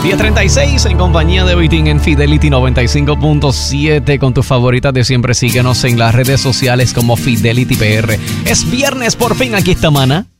10:36 en compañía de Vitín en Fidelity 95.7 con tus favoritas de siempre. Síguenos en las redes sociales como Fidelity PR. Es viernes, por fin aquí está Mana.